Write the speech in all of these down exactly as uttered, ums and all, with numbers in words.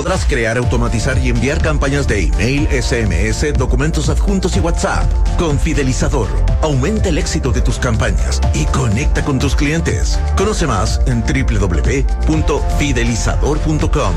Podrás crear, automatizar y enviar campañas de email, ese eme ese, documentos adjuntos y WhatsApp. Con Fidelizador, aumenta el éxito de tus campañas y conecta con tus clientes. Conoce más en doble u doble u doble u punto fidelizador punto com.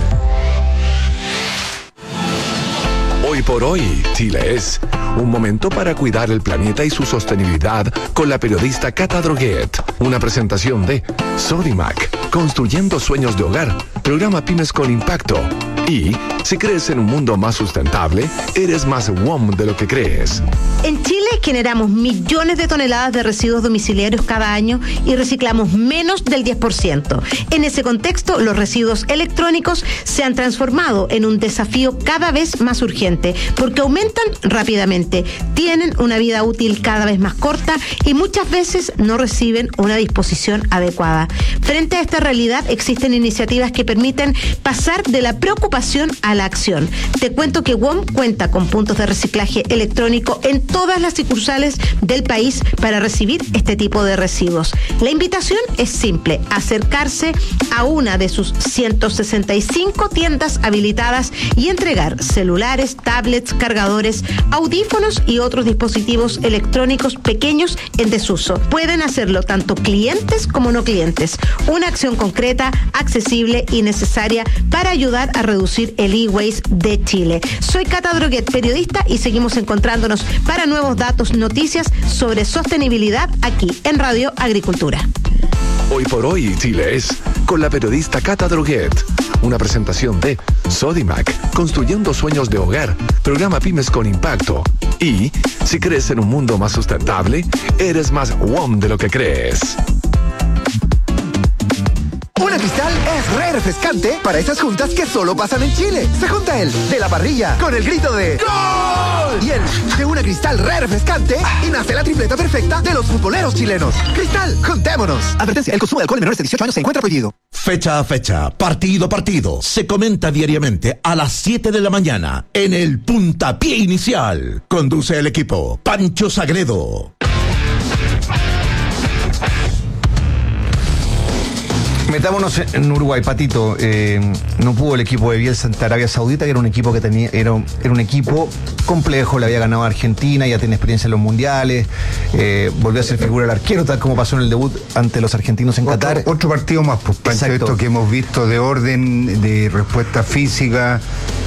Hoy por hoy, Chile es un momento para cuidar el planeta y su sostenibilidad con la periodista Cata Droguet. Una presentación de Sodimac, construyendo sueños de hogar, programa Pymes con Impacto. Y si crees en un mundo más sustentable, eres más W O M de lo que crees. En Chile generamos millones de toneladas de residuos domiciliarios cada año y reciclamos menos del diez por ciento. En ese contexto, los residuos electrónicos se han transformado en un desafío cada vez más urgente porque aumentan rápidamente, tienen una vida útil cada vez más corta y muchas veces no reciben una disposición adecuada. Frente a esta realidad, existen iniciativas que permiten pasar de la preocupación a la acción. Te cuento que W O M cuenta con puntos de reciclaje electrónico en todas las sucursales del país para recibir este tipo de residuos. La invitación es simple: acercarse a una de sus ciento sesenta y cinco tiendas habilitadas y entregar celulares, tablets, cargadores, audífonos y otros dispositivos electrónicos pequeños en desuso. Pueden hacerlo tanto clientes como no clientes. Una acción concreta, accesible y necesaria para ayudar a reducir el e-waste de Chile. Soy Cata Droguet, periodista, y seguimos encontrándonos para nuevos datos, noticias sobre sostenibilidad aquí en Radio Agricultura. Hoy por hoy, Chile es con la periodista Cata Droguet. Una presentación de Sodimac, construyendo sueños de hogar, programa Pymes con Impacto. Y si crees en un mundo más sustentable, eres más W O M de lo que crees. Una Cristal es re refrescante para esas juntas que solo pasan en Chile. Se junta el de la parrilla con el grito de ¡Gol! Y el de una Cristal re refrescante y nace la tripleta perfecta de los futboleros chilenos. Cristal, juntémonos. Advertencia, el consumo de alcohol en menores de dieciocho años se encuentra prohibido. Fecha a fecha, partido a partido, se comenta diariamente a las siete de la mañana en el Puntapié Inicial. Conduce el equipo Pancho Sagredo. Metámonos en Uruguay, Patito. Eh, no pudo el equipo de Bielsa ante Arabia Saudita, que era un equipo que tenía, era, era un equipo complejo, le había ganado a Argentina, ya tiene experiencia en los mundiales, eh, volvió a ser figura del arquero, tal como pasó en el debut ante los argentinos en otro, Qatar. Otro partido más, pues, Pancho, esto que hemos visto de orden, de respuesta física,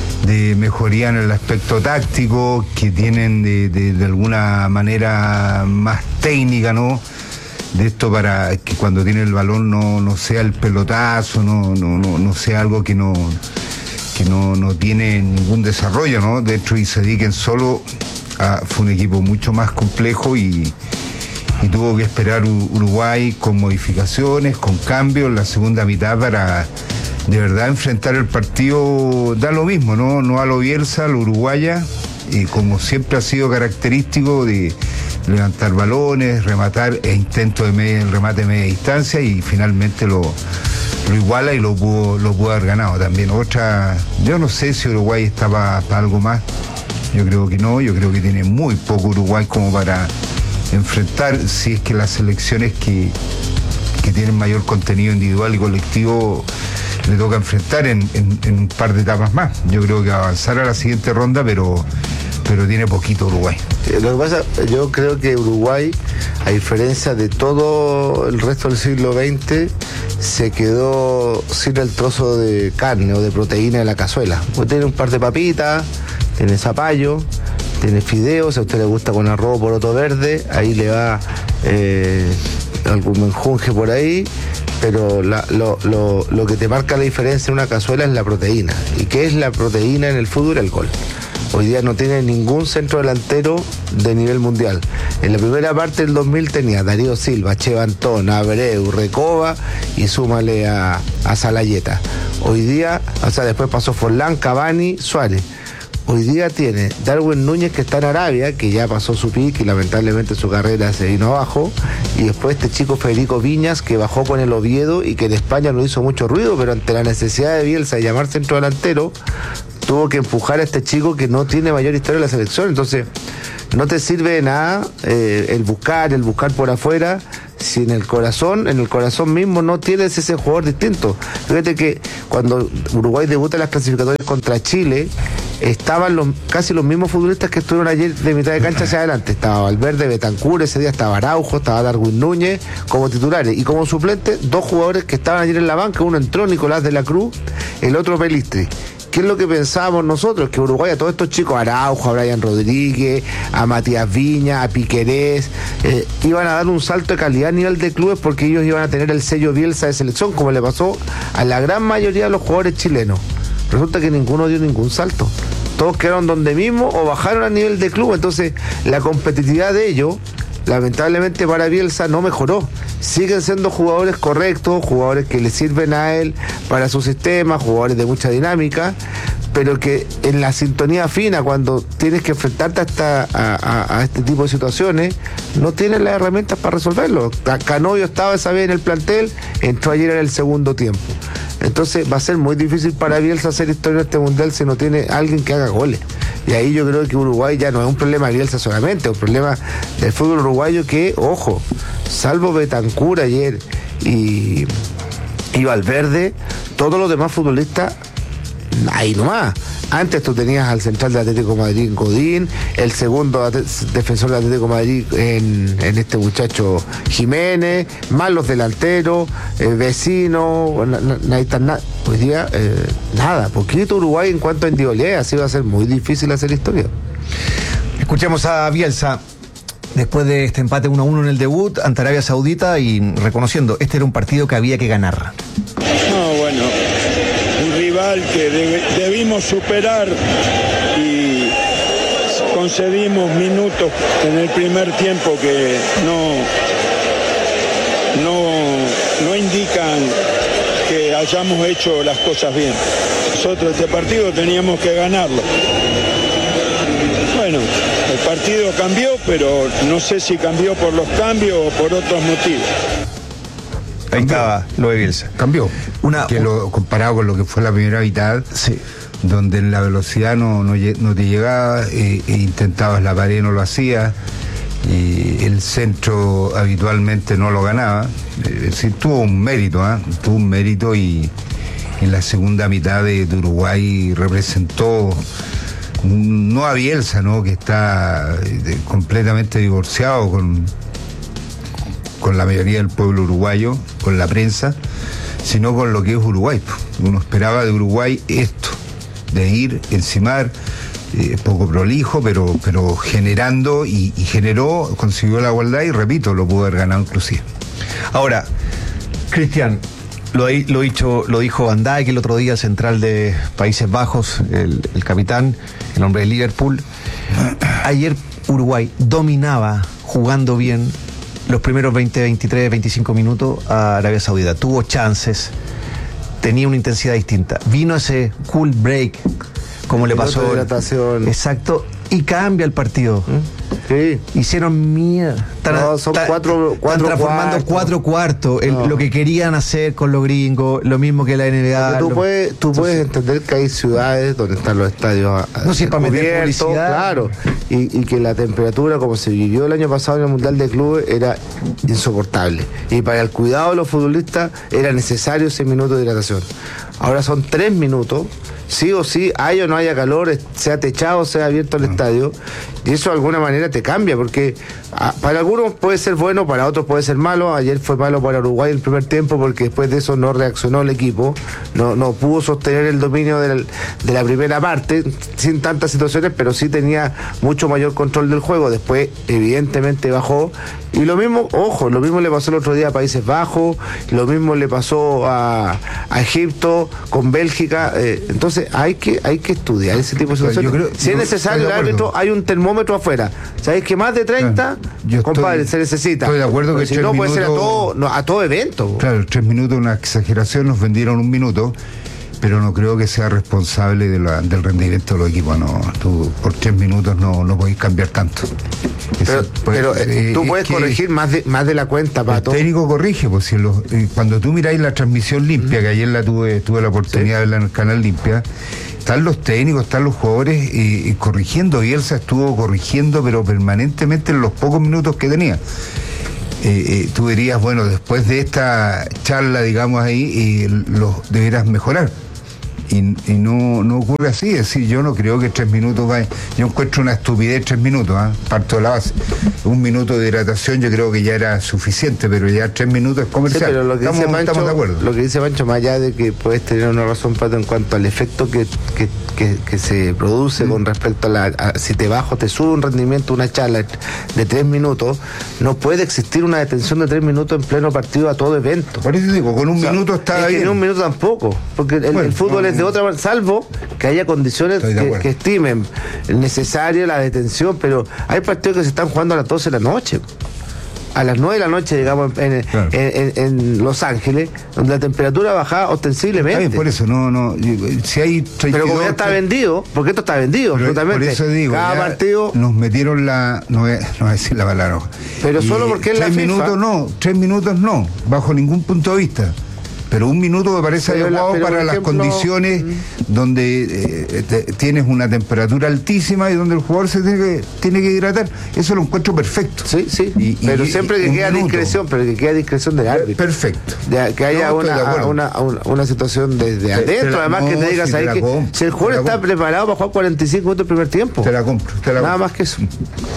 de mejoría en el aspecto táctico, que tienen de, de, de alguna manera más técnica, ¿no? De esto para que cuando tiene el balón no, no sea el pelotazo, no, no, no, no sea algo que no que no, no tiene ningún desarrollo, ¿no? De hecho, y se dediquen solo a, fue un equipo mucho más complejo y, y tuvo que esperar Uruguay con modificaciones, con cambios en la segunda mitad para de verdad enfrentar el partido. Da lo mismo, ¿no? No a lo Bielsa, a lo uruguaya, y como siempre ha sido característico de levantar balones, rematar e intento de media, el remate de media distancia, y finalmente lo, lo iguala y lo pudo, lo pudo haber ganado también. Otra, yo no sé si Uruguay está para pa algo más, yo creo que no, yo creo que tiene muy poco Uruguay como para enfrentar, si es que las selecciones que, que tienen mayor contenido individual y colectivo le toca enfrentar en, en, en un par de etapas más. Yo creo que avanzar a la siguiente ronda, pero pero tiene poquito Uruguay. Lo que pasa, yo creo que Uruguay, a diferencia de todo el resto del siglo veinte, se quedó sin el trozo de carne o de proteína de la cazuela. Pues tiene un par de papitas, tiene zapallo, tiene fideos, si a usted le gusta con arroz o poroto verde, ahí le va eh, algún menjunje por ahí, pero la, lo, lo, lo que te marca la diferencia en una cazuela es la proteína. ¿Y qué es la proteína en el fútbol? El gol. Hoy día no tiene ningún centro delantero de nivel mundial. En la primera parte del dos mil tenía Darío Silva, Che Antón, Abreu, Recoba y súmale a, a Salayeta. Hoy día, o sea, después pasó Forlán, Cavani, Suárez. Hoy día tiene Darwin Núñez, que está en Arabia, que ya pasó su pick y lamentablemente su carrera se vino abajo. Y después este chico Federico Viñas, que bajó con el Oviedo y que en España no hizo mucho ruido, pero ante la necesidad de Bielsa de llamar centro delantero, tuvo que empujar a este chico que no tiene mayor historia en la selección. Entonces, no te sirve de nada eh, el buscar, el buscar por afuera, si en el corazón, en el corazón mismo no tienes ese jugador distinto. Fíjate que cuando Uruguay debuta en las clasificatorias contra Chile, estaban los, casi los mismos futbolistas que estuvieron ayer de mitad de cancha hacia adelante. Estaba Valverde, Betancur, ese día estaba Araujo, estaba Darwin Núñez como titulares. Y como suplentes, dos jugadores que estaban ayer en la banca, uno entró, Nicolás de la Cruz, el otro Pelistri. ¿Qué es lo que pensábamos nosotros? Que Uruguay, a todos estos chicos, a Araujo, a Brian Rodríguez, a Matías Viña, a Piquerés, eh, iban a dar un salto de calidad a nivel de clubes porque ellos iban a tener el sello Bielsa de selección, como le pasó a la gran mayoría de los jugadores chilenos. Resulta que ninguno dio ningún salto. Todos quedaron donde mismo o bajaron a nivel de club. Entonces, la competitividad de ellos, lamentablemente para Bielsa, no mejoró. Siguen siendo jugadores correctos, jugadores que le sirven a él para su sistema, jugadores de mucha dinámica, pero que en la sintonía fina, cuando tienes que enfrentarte a, esta, a, a, a este tipo de situaciones, no tienes las herramientas para resolverlo. Canovio estaba esa vez en el plantel, entró ayer en el segundo tiempo. Entonces va a ser muy difícil para Bielsa hacer historia en este mundial si no tiene alguien que haga goles. Y ahí yo creo que Uruguay ya no es un problema de Bielsa solamente, es un problema del fútbol uruguayo que, ojo, salvo Betancur ayer y, y Valverde, todos los demás futbolistas, ahí nomás. Antes tú tenías al central del Atlético de Madrid, Godín, el segundo defensor del Atlético de Madrid en, en este muchacho Jiménez, más los delanteros, eh, Vecino, na, na, na, na, hoy día eh, nada, poquito Uruguay en cuanto a individualidad, así va a ser muy difícil hacer historia. Escuchemos a Bielsa después de este empate uno a uno en el debut ante Arabia Saudita y reconociendo, este era un partido que había que ganar. No, bueno, un rival que debe, debimos superar y concedimos minutos en el primer tiempo que no, no, no indican que hayamos hecho las cosas bien. Nosotros este partido teníamos que ganarlo. Bueno, el partido cambió, pero no sé si cambió por los cambios o por otros motivos. Ahí estaba lo de Bielsa. Cambió. Una, que lo, comparado con lo que fue la primera mitad, sí, donde la velocidad no, no, no te llegaba, eh, e intentabas la pared, no lo hacías, y el centro habitualmente no lo ganaba. Es decir, tuvo un mérito, ¿eh? tuvo un mérito y en la segunda mitad de, de Uruguay representó no a Bielsa, ¿no? que está de, completamente divorciado con, con la mayoría del pueblo uruguayo, con la prensa, sino con lo que es Uruguay. Uno esperaba de Uruguay esto, de ir, encimar, eh, poco prolijo, pero, pero generando y, y generó, consiguió la igualdad y repito, lo pudo haber ganado inclusive. Ahora, Cristian, Lo, lo, dicho, lo dijo Van Dijk el otro día, el central de Países Bajos, el, el capitán, el hombre de Liverpool. Ayer Uruguay dominaba, jugando bien, los primeros veinte, veintitrés, veinticinco minutos a Arabia Saudita. Tuvo chances, tenía una intensidad distinta. Vino ese cool break, como le pasó. Exacto, y cambia el partido. Sí. Hicieron mierda. Están, no, son están, cuatro, cuatro están transformando cuartos. cuatro cuartos. El, no. Lo que querían hacer con los gringos, lo mismo que la N B A. Tú, lo, puedes, tú entonces, puedes entender que hay ciudades donde están los estadios no, si es para meter publicidad. Claro, y, y que la temperatura, como se vivió el año pasado en el Mundial de Clubes, era insoportable. Y para el cuidado de los futbolistas era necesario ese minuto de hidratación. Ahora son tres minutos. Sí o sí, haya o no haya calor, sea techado, sea abierto el estadio, y eso de alguna manera te cambia, porque a, para algunos puede ser bueno, para otros puede ser malo. Ayer fue malo para Uruguay el primer tiempo, porque después de eso no reaccionó el equipo, no, no pudo sostener el dominio de la, de la primera parte, sin tantas situaciones, pero sí tenía mucho mayor control del juego. Después, evidentemente, bajó, y lo mismo, ojo, lo mismo le pasó el otro día a Países Bajos, lo mismo le pasó a, a Egipto, con Bélgica, eh, entonces hay que hay que estudiar ese tipo de situaciones. Creo, si es necesario el árbitro, hay un termómetro afuera. ¿Sabéis que más de treinta, claro, compadre, estoy, se necesita? Estoy de acuerdo que si tres no minutos, puede ser a todo, no, a todo evento. Claro, tres minutos, una exageración, nos vendieron un minuto, pero no creo que sea responsable de la, del rendimiento de los equipos. No, tú por tres minutos no, no podéis cambiar tanto. Pero, Eso, pues, pero eh, tú puedes corregir más de, más de la cuenta, Pato. El técnico corrige, pues si los, eh, cuando tú miráis la transmisión limpia, mm. que ayer la tuve, tuve la oportunidad ¿Sí? de verla en el canal limpia, están los técnicos, están los jugadores eh, corrigiendo. Bielsa estuvo corrigiendo, pero permanentemente en los pocos minutos que tenía. eh, tú dirías, bueno, después de esta charla, digamos ahí, eh, lo deberás mejorar. Y, y no, no ocurre así, es decir, yo no creo que tres minutos vaya, yo encuentro una estupidez tres minutos, ¿eh? Parto de la base. Un minuto de hidratación yo creo que ya era suficiente, pero ya tres minutos es comercial. Sí, pero lo que estamos, dice Pancho, estamos de acuerdo. Lo que dice Pancho, más allá de que puedes tener una razón, Pato, en cuanto al efecto que, que, que, que se produce mm. con respecto a la a, si te bajo, te sube un rendimiento, una charla de tres minutos, no puede existir una detención de tres minutos en pleno partido a todo evento. Por eso digo, con un o sea, minuto está es bien. Que en un minuto tampoco, porque el, bueno, el fútbol no, es de otra manera, salvo que haya condiciones que, que estimen necesaria la detención, pero hay partidos que se están jugando a las doce de la noche. A las nueve de la noche, digamos, en, claro. en, en, en Los Ángeles, donde la temperatura bajaba ostensiblemente. Está bien, por eso, no, no, si hay treinta y dos, pero como ya está tre... vendido, porque esto está vendido, pero, absolutamente. Por eso digo, cada partido nos metieron la, no voy, no voy a decir la palabra. Pero y solo porque es la tres FIFA. minutos no, tres minutos no, bajo ningún punto de vista. Pero un minuto me parece pero adecuado la, para ejemplo, las condiciones mm. donde eh, te, tienes una temperatura altísima y donde el jugador se tiene que, tiene que hidratar. Eso lo encuentro perfecto. Sí, sí. Y, pero y, siempre que queda minuto. discreción, pero que queda discreción del árbitro. Perfecto. De, que haya no, una, una, una, una situación desde adentro, la, además no, que te digas si ahí que compro, si el jugador está compro. preparado para jugar cuarenta y cinco minutos el primer tiempo. Te la compro. Te la Nada compro. más que eso.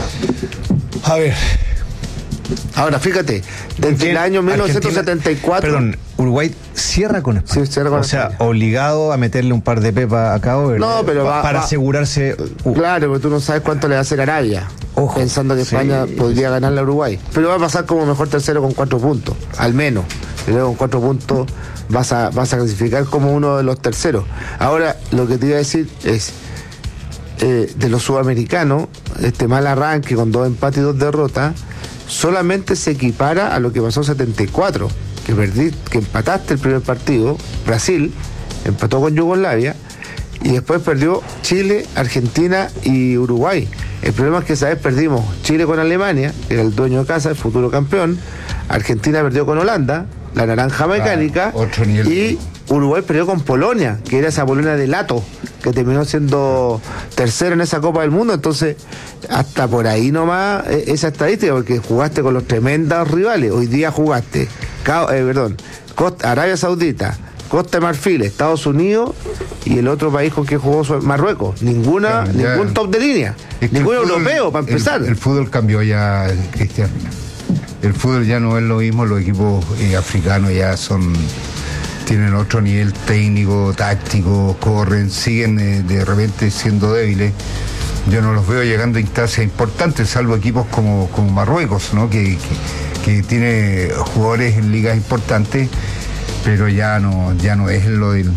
A ver. Ahora, fíjate, desde el año mil novecientos setenta y cuatro... Perdón, Uruguay cierra con España. Sí, cierra con o sea, España. Obligado a meterle un par de pepas a Cabo Verde. No, pero va, para va, asegurarse... Uh. Claro, porque tú no sabes cuánto le va a hacer Arabia. Ojo, pensando que España sí. podría ganarle a Uruguay. Pero va a pasar como mejor tercero con cuatro puntos, al menos. Y luego con cuatro puntos vas a, vas a clasificar como uno de los terceros. Ahora, lo que te iba a decir es... Eh, de los sudamericanos, este mal arranque con dos empates y dos derrotas, solamente se equipara a lo que pasó en setenta y cuatro, que perdí, que empataste el primer partido, Brasil empató con Yugoslavia y después perdió Chile, Argentina y Uruguay. El problema es que esa vez perdimos Chile con Alemania, que era el dueño de casa, el futuro campeón, Argentina perdió con Holanda, la naranja mecánica, ah, otro nivel. Y Uruguay perdió con Polonia, que era esa Polonia de Lato, que terminó siendo tercero en esa Copa del Mundo. Entonces, hasta por ahí nomás eh, esa estadística, porque jugaste con los tremendos rivales. Hoy día jugaste, Ca- eh, perdón, Costa, Arabia Saudita, Costa de Marfil, Estados Unidos y el otro país con que jugó Marruecos. Ninguna, claro, ya, ningún top de línea, ningún europeo, para empezar. El, el fútbol cambió ya, Cristian. El fútbol ya no es lo mismo, los equipos eh, africanos ya son... tienen otro nivel técnico, táctico, corren, siguen eh, de repente siendo débiles. Yo no los veo llegando a instancias importantes, salvo equipos como, como Marruecos, ¿no? Que, que, que tiene jugadores en ligas importantes, pero ya no, ya no es lo del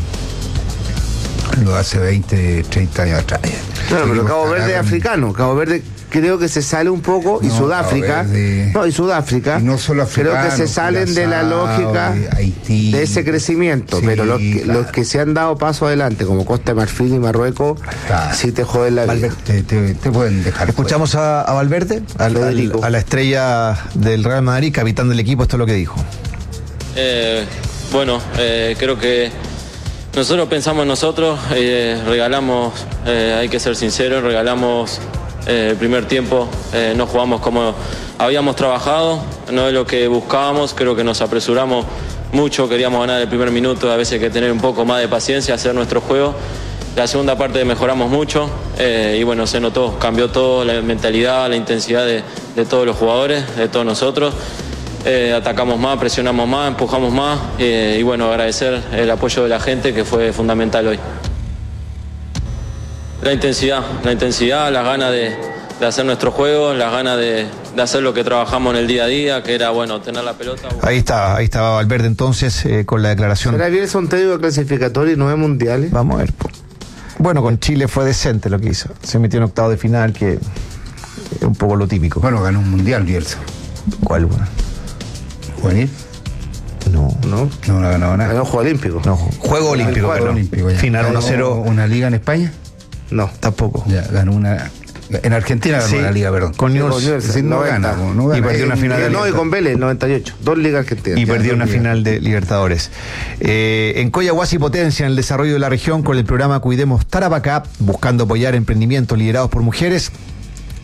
lo de hace veinte, treinta años atrás. Claro, pero Cabo Verde es africano, Cabo Verde creo que se sale un poco, no, y Sudáfrica, no, y Sudáfrica, y no solo creo que se salen de la lógica Haití, de ese crecimiento, sí, pero los que, claro. los que se han dado paso adelante, como Costa de Marfil y Marruecos, claro. sí te joden la vida. Te, te, te pueden dejar. Escuchamos a, a Valverde, al, al, a la estrella del Real Madrid, capitán del equipo, esto es lo que dijo. Eh, bueno, eh, creo que nosotros pensamos en nosotros, eh, regalamos, eh, hay que ser sinceros, regalamos eh, el primer tiempo, eh, no jugamos como habíamos trabajado, no es lo que buscábamos, creo que nos apresuramos mucho, queríamos ganar el primer minuto, a veces hay que tener un poco más de paciencia, hacer nuestro juego. La segunda parte mejoramos mucho eh, y bueno, se notó, cambió todo, la mentalidad, la intensidad de, de todos los jugadores, de todos nosotros. Eh, atacamos más, presionamos más, empujamos más eh, y bueno, agradecer el apoyo de la gente que fue fundamental hoy. La intensidad, la intensidad, las ganas de, de hacer nuestro juego, las ganas de, de hacer lo que trabajamos en el día a día, que era bueno, tener la pelota. Ahí está, ahí estaba Valverde entonces eh, con la declaración. ¿Será bien un técnico clasificatorio y nueve mundiales? Vamos a ver. Bueno, con Chile fue decente lo que hizo. Se metió en octavo de final, que es un poco lo típico. Bueno, ganó un mundial, Bielsa. ¿Cuál, bueno? ¿Juvenil? No. No, no ha ganado nada. Ganó Juego Olímpico. No, Juego Olímpico. Juego Olímpico, ya. Final uno cero. ¿Una liga en España? No, tampoco. Ya, ganó una... En Argentina ganó sí, una liga, perdón. Con Newell's. Sí, no, gana, no gana. Y perdió una final de No, y con Vélez, noventa y ocho. Dos ligas argentinas. Y perdió una final de Libertadores. Eh, en Coyahuasi potencia en el desarrollo de la región con el programa Cuidemos Tarapacá, buscando apoyar emprendimientos liderados por mujeres.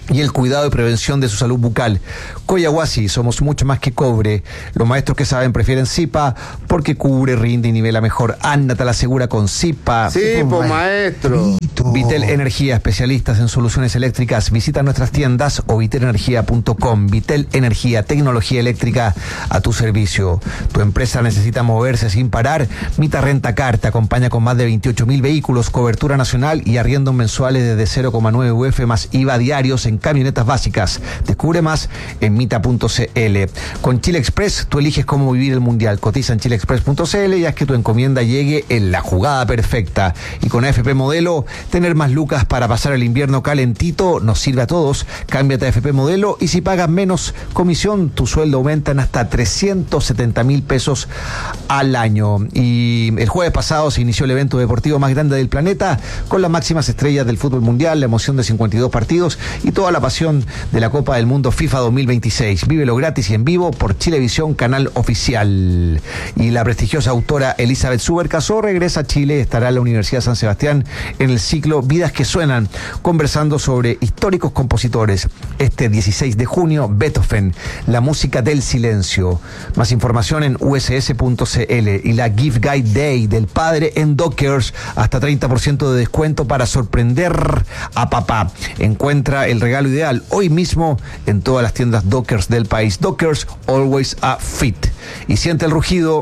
y el cuidado y prevención de su salud bucal. Collahuasi, somos mucho más que cobre. Los maestros que saben prefieren Zipa porque cubre, rinde y nivela mejor. Ándate a la segura con Zipa. Sí, pues maestro. Vitel Energía, especialistas en soluciones eléctricas. Visita nuestras tiendas o vitel energía punto com. Vitel Energía, tecnología eléctrica a tu servicio. Tu empresa necesita moverse sin parar. Mita Rentacar te acompaña con más de veintiocho mil vehículos, cobertura nacional y arriendos mensuales desde cero coma nueve U F más I V A diarios en camionetas básicas. Descubre más en mita punto c l. Con Chile Express, tú eliges cómo vivir el mundial. Cotiza en chile express punto c l y haz que tu encomienda llegue en la jugada perfecta. Y con A F P Modelo, tener más lucas para pasar el invierno calentito nos sirve a todos. Cámbiate a A F P Modelo y si pagas menos comisión, tu sueldo aumenta en hasta trescientos setenta mil pesos al año. Y el jueves pasado se inició el evento deportivo más grande del planeta con las máximas estrellas del fútbol mundial, la emoción de cincuenta y dos partidos y toda la pasión de la Copa del Mundo FIFA dos mil veintiséis. Vívelo gratis y en vivo por Chilevisión, canal oficial. Y la prestigiosa autora Elizabeth Suber-Casó regresa a Chile. Estará en la Universidad San Sebastián en el ciclo Vidas que Suenan, conversando sobre históricos compositores. Este dieciséis de junio, Beethoven, la música del silencio. Más información en u s s punto c l. Y la Gift Guide Day del padre en Dockers, hasta treinta por ciento de descuento para sorprender a papá. Encuentra el regalo ideal hoy mismo en todas las tiendas Dockers del país. Dockers, always a fit. Y siente el rugido.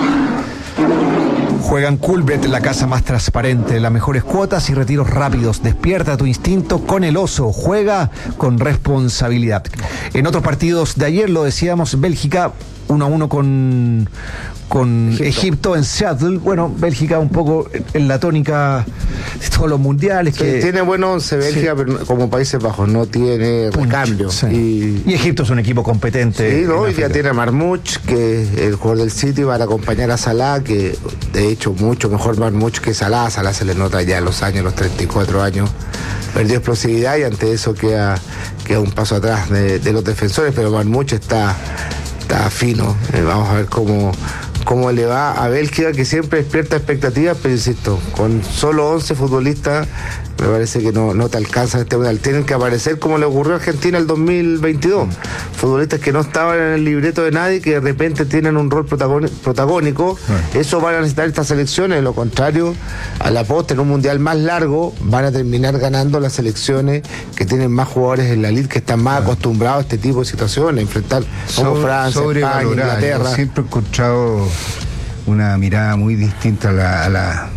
Juegan Coolbet, la casa más transparente, las mejores cuotas y retiros rápidos. Despierta tu instinto con el oso. Juega con responsabilidad. En otros partidos de ayer, lo decíamos, Bélgica uno a uno con, con Egipto. Egipto en Seattle. Bueno, Bélgica un poco en la tónica de todos los mundiales. Sí, que tiene buen once Bélgica, sí, pero como Países Bajos no tiene recambio. Sí. Y, y Egipto es un equipo competente. Sí, no, hoy ya tiene a Marmouch, que es el jugador del City, va a acompañar a Salah, que de hecho mucho mejor Marmouch que Salah. Salah se le nota ya los años, los treinta y cuatro años. Perdió explosividad y ante eso queda, queda un paso atrás de, de los defensores, pero Marmouch está... está fino. Eh, vamos a ver cómo, cómo le va a Bélgica, que siempre despierta expectativas, pero insisto, con solo once futbolistas me parece que no, no te alcanza este mundial. Tienen que aparecer como le ocurrió a Argentina el dos mil veintidós. Futbolistas que no estaban en el libreto de nadie, que de repente tienen un rol protagónico. Bueno. Eso van a necesitar estas selecciones. De lo contrario, a la postre, en un mundial más largo, van a terminar ganando las selecciones que tienen más jugadores en la liga, que están más bueno. acostumbrados a este tipo de situaciones, a enfrentar como so, Francia, España, Inglaterra. Yo siempre he encontrado una mirada muy distinta a la... A la...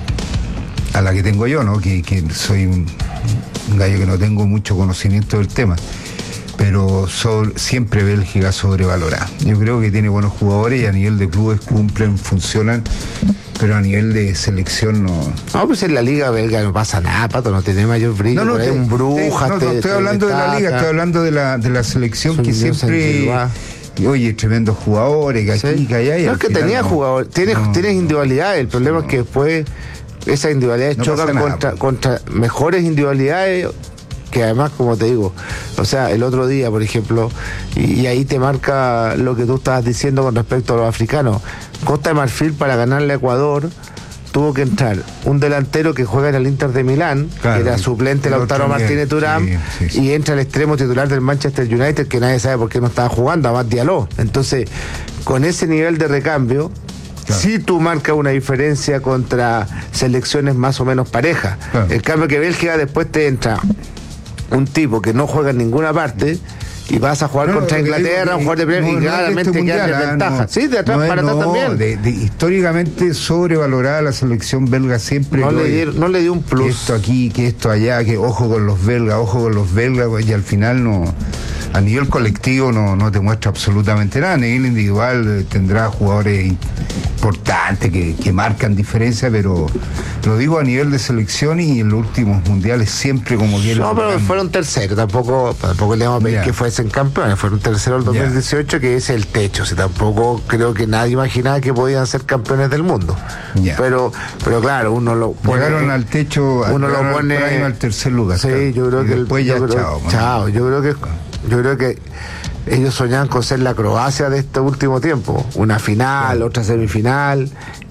a la que tengo yo, ¿no? Que, que soy un, un gallo que no tengo mucho conocimiento del tema, pero sobre, siempre Bélgica sobrevalorada. Yo creo que tiene buenos jugadores y a nivel de clubes cumplen, funcionan, pero a nivel de selección no. No, pues en la liga belga no pasa nada, Pato, no tiene mayor brillo. No, no, te, un bruja. No, no, te, estoy te hablando destaca. de la liga, estoy hablando de la, de la selección Son que siempre... Y oye, tremendos jugadores, que aquí, sí. que allá. No, es que tenía no, jugadores, tienes, no, tienes individualidades, el problema no. es que después esas individualidades no chocan contra, contra mejores individualidades, que además, como te digo, o sea, el otro día, por ejemplo, y, y ahí te marca lo que tú estabas diciendo con respecto a los africanos. Costa de Marfil, para ganarle a Ecuador, tuvo que entrar un delantero que juega en el Inter de Milán, claro, que era suplente Lautaro Martínez Thuram, sí, sí, sí. y entra el extremo titular del Manchester United, que nadie sabe por qué no estaba jugando, Amad Diallo. Entonces, con ese nivel de recambio, claro. sí tú marcas una diferencia contra selecciones más o menos parejas. Claro. El cambio que Bélgica después te entra un tipo que no juega en ninguna parte y vas a jugar no, contra Inglaterra, digo, un jugador de Premier no, y claramente no queda en desventaja. No, sí, de atrás no, para atrás no, también. De, de, históricamente sobrevalorada la selección belga siempre. No, le, di, no le dio un plus. Que esto aquí, que esto allá, que ojo con los belgas, ojo con los belgas, y al final no. A nivel colectivo no, no te muestra absolutamente nada. A nivel individual eh, tendrá jugadores importantes que, que marcan diferencia, pero lo digo a nivel de selección y en los últimos mundiales siempre como quieren. No, pero fueron terceros, tampoco, tampoco le vamos a pedir yeah. que fuesen campeones, fueron terceros el dos mil dieciocho, yeah. que es el techo. O sea, tampoco creo que nadie imaginaba que podían ser campeones del mundo. Yeah. Pero, pero claro, uno lo pone. Llegaron al techo, uno lo pone al, al tercer lugar. Sí, claro. yo creo y que después el, ya yo creo, chao. Chao, yo creo que Yo creo que ellos soñaban con ser la Croacia de este último tiempo. Una final, otra semifinal,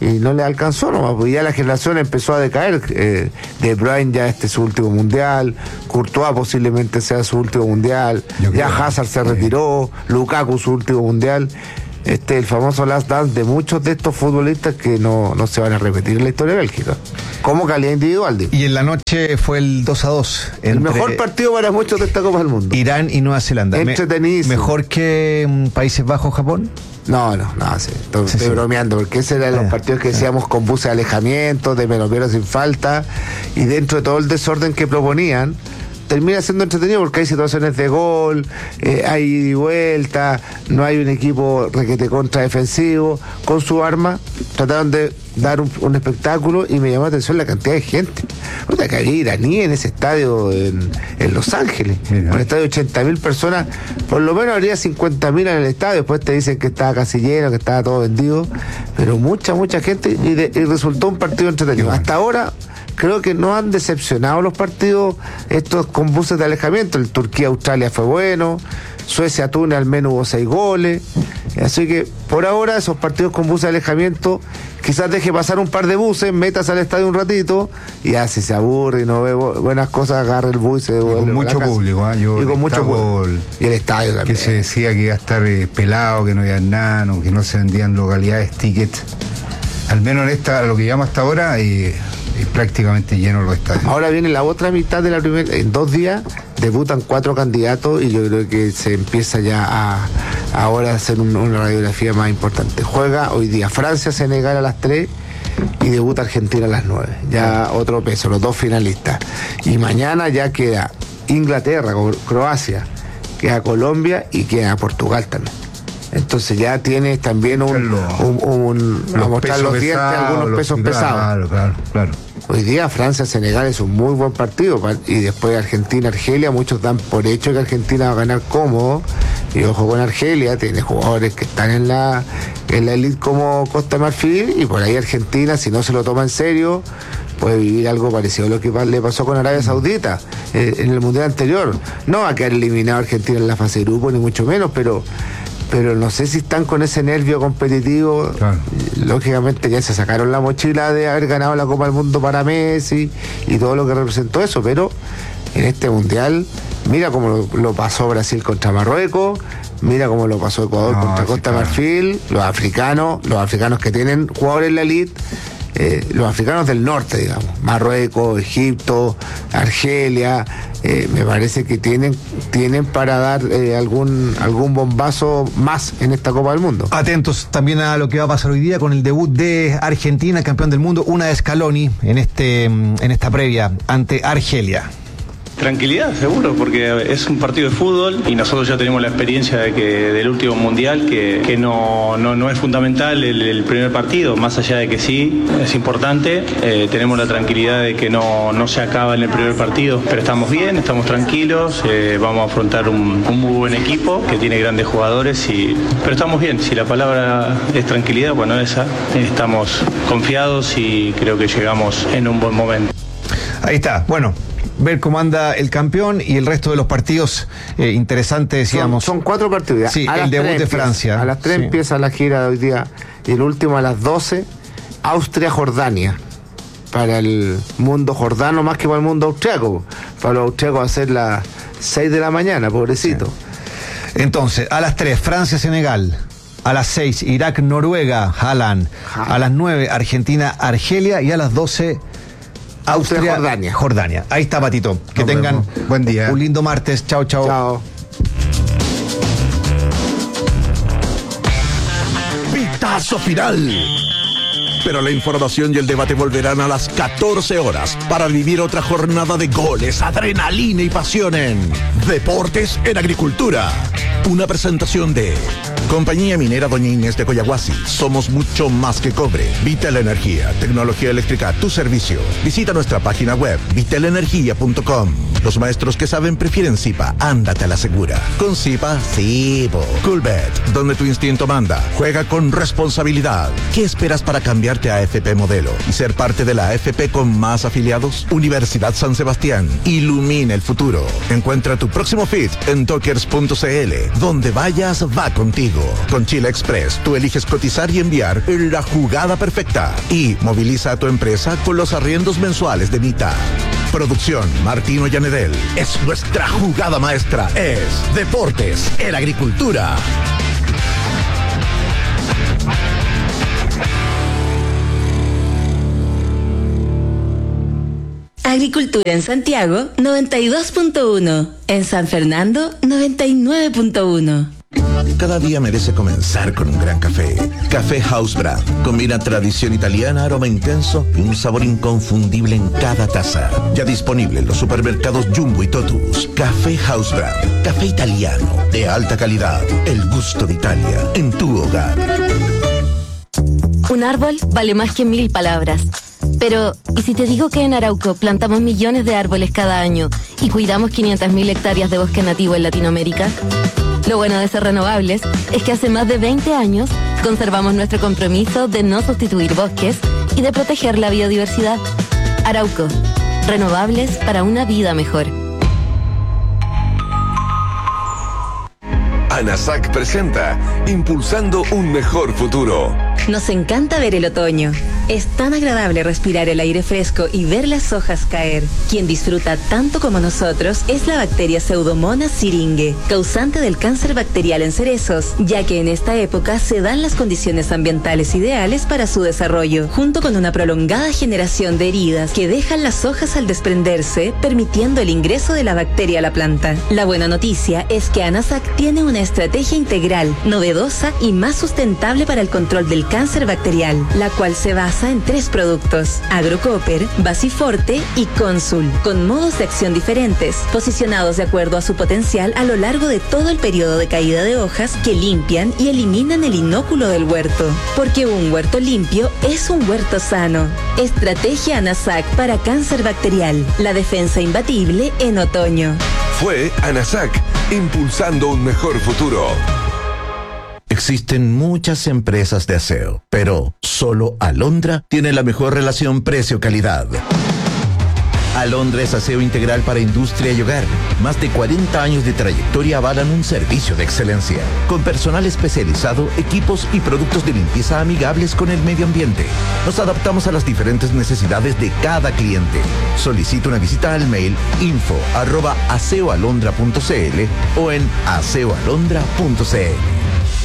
y no le alcanzó nomás, porque ya la generación empezó a decaer. eh, De Bruyne ya este es su último mundial, Courtois posiblemente sea su último mundial, Yo ya creo, Hazard se sí. retiró, Lukaku su último mundial. Este el famoso last dance de muchos de estos futbolistas que no, no se van a repetir en la historia de Bélgica como calidad individual, digo. Y en la noche fue el dos a dos. El mejor partido para muchos de esta Copa del Mundo. Irán y Nueva Zelanda. Me- Entretenidísimo. ¿Mejor que mm, Países Bajos, Japón? No, no, no, sí, estoy, Sí, estoy sí. bromeando, porque ese era los Ah, partidos que ah. decíamos con buses de alejamiento, de menos menos sin falta, y dentro de todo el desorden que proponían, termina siendo entretenido porque hay situaciones de gol, eh, hay ida y vuelta, no hay un equipo requete contra defensivo, con su arma trataron de dar un, un espectáculo y me llamó la atención la cantidad de gente. Puta, que había iraní en ese estadio en, en Los Ángeles, Mira. un estadio de ochenta mil personas, por lo menos habría cincuenta mil en el estadio, después te dicen que estaba casi lleno, que estaba todo vendido, pero mucha, mucha gente y, de- y resultó un partido entretenido. Qué bueno. Hasta ahora creo que no han decepcionado los partidos estos con buses de alejamiento. El Turquía-Australia fue bueno, Suecia-Túnez al menos hubo seis goles, así que por ahora esos partidos con buses de alejamiento quizás deje pasar un par de buses, metas al estadio un ratito y ya si se aburre y no ve bu- buenas cosas, agarre el bus y se devuelve con a la mucho casa. público, ¿ah? Yo y con mucho destaco público. el- Y el estadio que también. se decía que iba a estar eh, pelado, que no había nada, no, que no se vendían localidades, tickets. Al menos en esta, lo que llamo hasta ahora, eh, es prácticamente lleno los estadios. Ahora viene la otra mitad de la primera, en dos días debutan cuatro candidatos y yo creo que se empieza ya a ahora a hacer un- una radiografía más importante. Juega hoy día Francia, Senegal a las tres y debuta Argentina a las nueve. Ya otro peso, los dos finalistas. Y mañana ya queda Inglaterra, Cro- Croacia, queda Colombia y queda Portugal también. Entonces ya tienes también un, Los- un, un- a mostrar los dientes, algunos los- pesos claro, pesados. Claro, claro, claro. Hoy día Francia-Senegal es un muy buen partido pa- y después Argentina-Argelia, muchos dan por hecho que Argentina va a ganar cómodo y ojo con Argelia, tiene jugadores que están en la en la elite como Costa de Marfil y por ahí Argentina, si no se lo toma en serio, puede vivir algo parecido a lo que pa- le pasó con Arabia Saudita eh, en el Mundial anterior. No va a quedar eliminado Argentina en la fase de grupo, ni mucho menos, pero pero no sé si están con ese nervio competitivo. Claro. Lógicamente ya se sacaron la mochila de haber ganado la Copa del Mundo para Messi y todo lo que representó eso, pero en este Mundial, mira cómo lo, lo pasó Brasil contra Marruecos, mira cómo lo pasó Ecuador No, contra sí, Costa de claro. Marfil, los africanos, los africanos que tienen jugadores en la elite, eh, los africanos del norte, digamos, Marruecos, Egipto, Argelia, eh, me parece que tienen, tienen para dar eh, algún, algún bombazo más en esta Copa del Mundo. Atentos también a lo que va a pasar hoy día con el debut de Argentina, campeón del mundo, una de Scaloni en este en esta previa ante Argelia. Tranquilidad, seguro, porque es un partido de fútbol y nosotros ya tenemos la experiencia de que del último mundial que, que no, no, no es fundamental el, el primer partido, más allá de que sí, es importante, eh, tenemos la tranquilidad de que no, no se acaba en el primer partido, pero estamos bien, estamos tranquilos, eh, vamos a afrontar un, un muy buen equipo que tiene grandes jugadores, y, pero estamos bien, si la palabra es tranquilidad, bueno, esa, estamos confiados y creo que llegamos en un buen momento. Ahí está, bueno, ver cómo anda el campeón y el resto de los partidos eh, interesantes, decíamos. Son, son cuatro partidos. Sí, A el las debut tres de empieza- Francia. A las tres Sí. empieza la gira de hoy día y el último a las doce, Austria-Jordania. Para el mundo jordano más que para el mundo austriaco. Para los austriacos va a ser las seis de la mañana, pobrecito. Entonces, a las tres, Francia-Senegal. A las seis, Irak-Noruega, Haaland. A las nueve, Argentina-Argelia. Y a las doce, Austria-Jordania. Jordania. Ahí está, Patito. Que Nos tengan vemos. Buen día. un lindo martes. Chao, chao. Chao. Pitazo final. Pero la información y el debate volverán a las catorce horas para vivir otra jornada de goles, adrenalina y pasión en Deportes en Agricultura. Una presentación de Compañía Minera Doña Inés de Coyahuasi. Somos mucho más que cobre. Vital Energía, tecnología eléctrica a tu servicio. Visita nuestra página web vital energía punto com. Los maestros que saben prefieren Zipa. Ándate a la segura. Con Zipa, sí, po. Coolbet, donde tu instinto manda. Juega con responsabilidad. ¿Qué esperas para cambiarte a A F P Modelo y ser parte de la A F P con más afiliados? Universidad San Sebastián. Ilumina el futuro. Encuentra tu próximo fit en tokers punto c l. donde vayas va contigo. Con Chile Express, tú eliges cotizar y enviar en la jugada perfecta. Y moviliza a tu empresa con los arriendos mensuales de Mita. Producción Martino Llanedel. Es nuestra jugada maestra. Es Deportes en Agricultura. Agricultura en Santiago, noventa y dos punto uno. En San Fernando, noventa y nueve punto uno. Cada día merece comenzar con un gran café. Café House Brand. Combina tradición italiana, aroma intenso y un sabor inconfundible en cada taza. Ya disponible en los supermercados Jumbo y Totus. Café House Brand. Café italiano de alta calidad. El gusto de Italia en tu hogar. Un árbol vale más que mil palabras. Pero, ¿y si te digo que en Arauco plantamos millones de árboles cada año y cuidamos quinientas mil hectáreas de bosque nativo en Latinoamérica? Lo bueno de ser renovables es que hace más de veinte años conservamos nuestro compromiso de no sustituir bosques y de proteger la biodiversidad. Arauco, renovables para una vida mejor. ANASAC presenta Impulsando un mejor futuro. Nos encanta ver el otoño. Es tan agradable respirar el aire fresco y ver las hojas caer. Quien disfruta tanto como nosotros es la bacteria Pseudomonas syringae, causante del cáncer bacterial en cerezos, ya que en esta época se dan las condiciones ambientales ideales para su desarrollo, junto con una prolongada generación de heridas que dejan las hojas al desprenderse, permitiendo el ingreso de la bacteria a la planta. La buena noticia es que ANASAC tiene una estrategia integral, novedosa y más sustentable para el control del cáncer bacterial, la cual se basa en tres productos: Agrocopper, Basiforte y Consul, con modos de acción diferentes, posicionados de acuerdo a su potencial a lo largo de todo el periodo de caída de hojas, que limpian y eliminan el inóculo del huerto. Porque un huerto limpio es un huerto sano. Estrategia ANASAC para cáncer bacterial, la defensa imbatible en otoño. Fue ANASAC, impulsando un mejor futuro. Existen muchas empresas de aseo, pero solo Alondra tiene la mejor relación precio-calidad. Alondra es aseo integral para industria y hogar. Más de cuarenta años de trayectoria avalan un servicio de excelencia, con personal especializado, equipos y productos de limpieza amigables con el medio ambiente. Nos adaptamos a las diferentes necesidades de cada cliente. Solicita una visita al mail info arroba aseoalondra punto cl o en aseoalondra punto cl.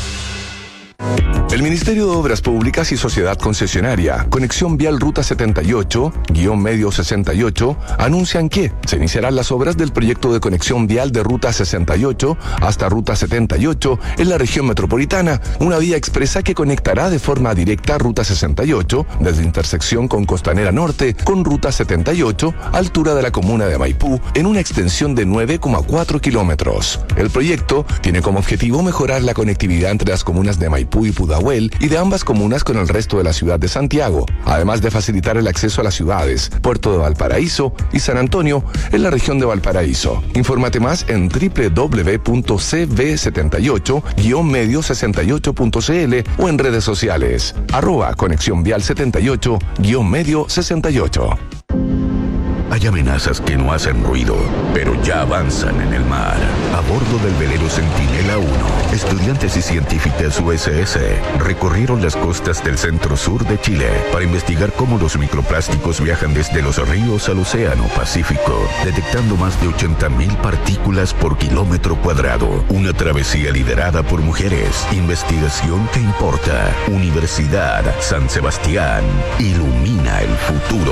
El Ministerio de Obras Públicas y Sociedad Concesionaria, Conexión Vial Ruta setenta y ocho, guión medio sesenta y ocho, anuncian que se iniciarán las obras del proyecto de conexión vial de Ruta sesenta y ocho hasta Ruta setenta y ocho en la región metropolitana, una vía expresa que conectará de forma directa Ruta sesenta y ocho desde intersección con Costanera Norte con Ruta setenta y ocho, altura de la comuna de Maipú, en una extensión de nueve coma cuatro kilómetros. El proyecto tiene como objetivo mejorar la conectividad entre las comunas de Maipú y Pudahuel y de ambas comunas con el resto de la ciudad de Santiago, además de facilitar el acceso a las ciudades Puerto de Valparaíso y San Antonio en la región de Valparaíso. Infórmate más en doble u doble u doble u punto c v setenta y ocho guión medio sesenta y ocho punto cl o en redes sociales arroba conexión vial setenta y ocho guión medio sesenta y ocho. Hay amenazas que no hacen ruido, pero ya avanzan en el mar. A bordo del velero Centinela uno, estudiantes y científicas U S S recorrieron las costas del centro-sur de Chile para investigar cómo los microplásticos viajan desde los ríos al océano Pacífico, detectando más de ochenta mil partículas por kilómetro cuadrado. Una travesía liderada por mujeres. Investigación que importa. Universidad San Sebastián. Ilumina el futuro.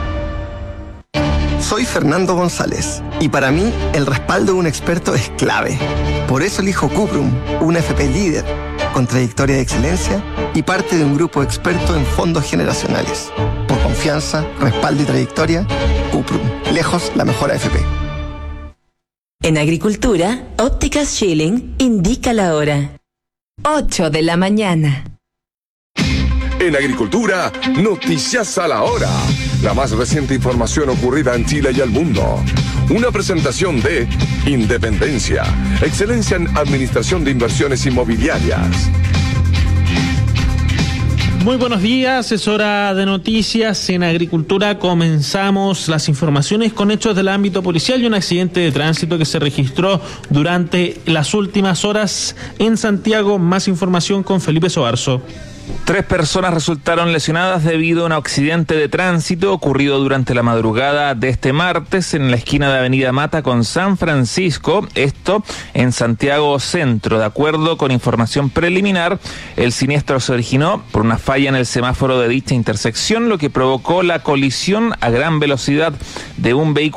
Soy Fernando González y para mí el respaldo de un experto es clave. Por eso elijo Cuprum, una F P líder, con trayectoria de excelencia y parte de un grupo experto en fondos generacionales. Por confianza, respaldo y trayectoria, Cuprum, lejos la mejor A F P. En Agricultura, Ópticas Schilling indica la hora. ocho de la mañana. En Agricultura, noticias a la hora. La más reciente información ocurrida en Chile y el mundo. Una presentación de Independencia, excelencia en administración de inversiones inmobiliarias. Muy buenos días, es hora de noticias. En agricultura comenzamos las informaciones con hechos del ámbito policial y un accidente de tránsito que se registró durante las últimas horas en Santiago. Más información con Felipe Sobarzo. Tres personas resultaron lesionadas debido a un accidente de tránsito ocurrido durante la madrugada de este martes en la esquina de Avenida Mata con San Francisco, esto en Santiago Centro. De acuerdo con información preliminar, el siniestro se originó por una falla en el semáforo de dicha intersección, lo que provocó la colisión a gran velocidad de un vehículo